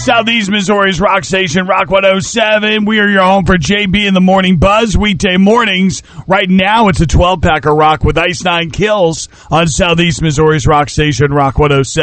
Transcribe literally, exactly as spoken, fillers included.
Southeast Missouri's Rock Station, Rock one oh seven. We are your home for J B in the Morning Buzz, weekday mornings. Right now, it's a twelve-pack of rock with Ice Nine Kills on Southeast Missouri's Rock Station, Rock one oh seven.